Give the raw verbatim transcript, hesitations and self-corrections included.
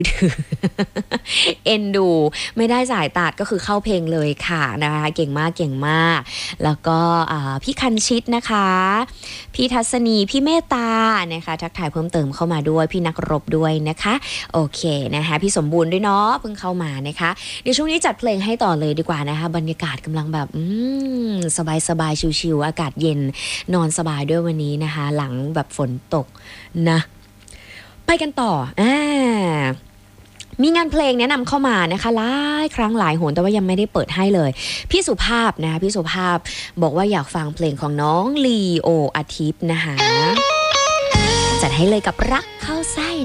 เอ็นดูไม่ได้สายตัดก็คือเข้าเพลงเลยค่ะนะคะเก่งมากเก่งมากแล้วก็พี่คันชิตนะคะพี่ทัศนีพี่เมตตานะคะทักทายเพิ่มเติมเข้ามาด้วยพี่นักรบด้วยนะคะโอเคนะคะพี่สมบูรณ์ด้วยเนาะเพิ่งเข้ามานะคะเดี๋ยวช่วงนี้จัดเพลงให้ต่อเลยดีกว่านะคะบรรยากาศกำลังแบบอืมสบายสบายชิวๆอากาศเย็นนอนสบายด้วยวันนี้นะคะหลังแบบฝนตกนะไปกันต่ออ่ามีงานเพลงแนะนำเข้ามานะคะหลายครั้งหลายหนแต่ว่ายังไม่ได้เปิดให้เลยพี่สุภาพนะคะพี่สุภาพบอกว่าอยากฟังเพลงของน้องลีโออาทิตย์นะคะจัดให้เลยกับรักเข้าไส้